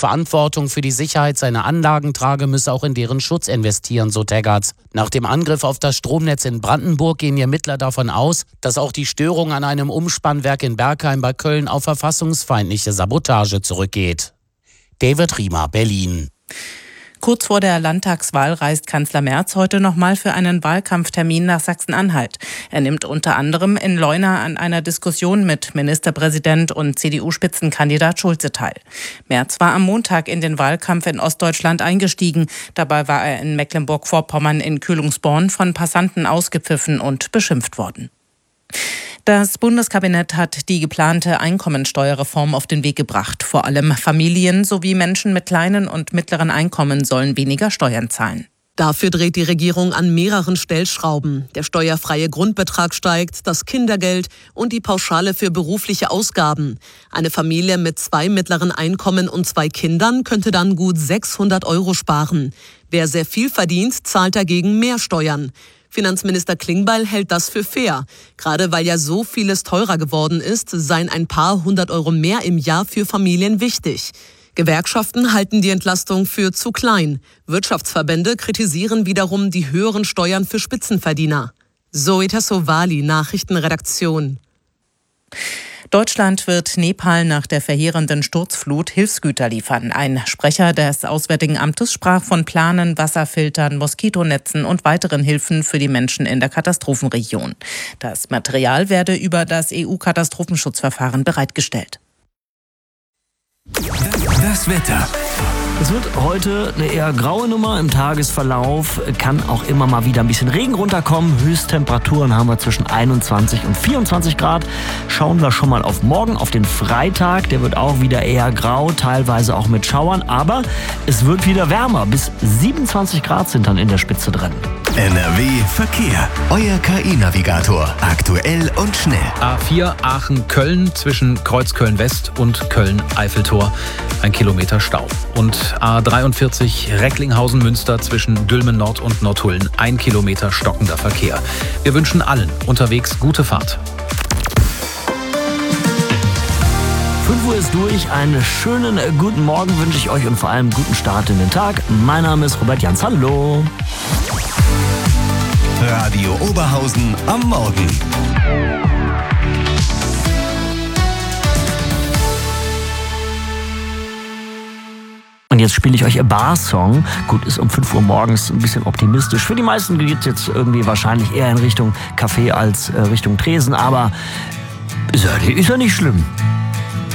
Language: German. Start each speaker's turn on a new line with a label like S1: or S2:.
S1: Verantwortung für die Sicherheit seiner Anlagen trage, müsse auch in deren Schutz investieren, so Taggart. Nach dem Angriff auf das Stromnetz in Brandenburg gehen die Ermittler davon aus, dass auch die Störung an einem Umspannwerk in Bergheim bei Köln auf verfassungsfeindliche Sabotage zurückgeht. David Riemer, Berlin.
S2: Kurz vor der Landtagswahl reist Kanzler Merz heute nochmal für einen Wahlkampftermin nach Sachsen-Anhalt. Er nimmt unter anderem in Leuna an einer Diskussion mit Ministerpräsident und CDU-Spitzenkandidat Schulze teil. Merz war am Montag in den Wahlkampf in Ostdeutschland eingestiegen. Dabei war er in Mecklenburg-Vorpommern in Kühlungsborn von Passanten ausgepfiffen und beschimpft worden. Das Bundeskabinett hat die geplante Einkommensteuerreform auf den Weg gebracht. Vor allem Familien sowie Menschen mit kleinen und mittleren Einkommen sollen weniger Steuern zahlen.
S3: Dafür dreht die Regierung an mehreren Stellschrauben. Der steuerfreie Grundbetrag steigt, das Kindergeld und die Pauschale für berufliche Ausgaben. Eine Familie mit 2 mittleren Einkommen und 2 Kindern könnte dann gut 600 € sparen. Wer sehr viel verdient, zahlt dagegen mehr Steuern. Finanzminister Klingbeil hält das für fair. Gerade weil ja so vieles teurer geworden ist, seien ein paar 100 € mehr im Jahr für Familien wichtig. Gewerkschaften halten die Entlastung für zu klein. Wirtschaftsverbände kritisieren wiederum die höheren Steuern für Spitzenverdiener. Zoe Tassovali, Nachrichtenredaktion.
S2: Deutschland wird Nepal nach der verheerenden Sturzflut Hilfsgüter liefern. Ein Sprecher des Auswärtigen Amtes sprach von Planen, Wasserfiltern, Moskitonetzen und weiteren Hilfen für die Menschen in der Katastrophenregion. Das Material werde über das EU-Katastrophenschutzverfahren bereitgestellt.
S4: Das Wetter.
S5: Es wird heute eine eher graue Nummer im Tagesverlauf. Kann auch immer mal wieder ein bisschen Regen runterkommen. Höchsttemperaturen haben wir zwischen 21 und 24 Grad. Schauen wir schon mal auf morgen, auf den Freitag. Der wird auch wieder eher grau, teilweise auch mit Schauern. Aber es wird wieder wärmer. Bis 27 Grad sind dann in der Spitze drin.
S4: NRW Verkehr. Euer KI-Navigator. Aktuell und schnell.
S6: A4 Aachen-Köln zwischen Kreuzköln-West und Köln-Eiffeltor. 1 Kilometer Stau. Und A43 Recklinghausen-Münster zwischen Dülmen-Nord und Nordhullen. 1 Kilometer stockender Verkehr. Wir wünschen allen unterwegs gute Fahrt.
S5: 5 Uhr ist durch. Einen schönen guten Morgen wünsche ich euch und vor allem guten Start in den Tag. Mein Name ist Robert Jans. Hallo.
S4: Radio Oberhausen am Morgen.
S5: Und jetzt spiele ich euch A Bar-Song. Gut, ist um 5 Uhr morgens ein bisschen optimistisch. Für die meisten geht es jetzt irgendwie wahrscheinlich eher in Richtung Café als Richtung Tresen. Aber ist ja nicht schlimm.